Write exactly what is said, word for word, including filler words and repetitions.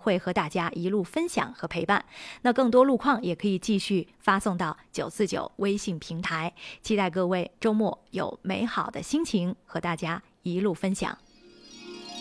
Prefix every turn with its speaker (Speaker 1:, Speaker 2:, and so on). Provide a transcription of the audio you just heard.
Speaker 1: 会和大家一路分享和陪伴。那更多路况也可以继续发送到九四九微信平台，期待各位周末有美好的心情和大家一路分享。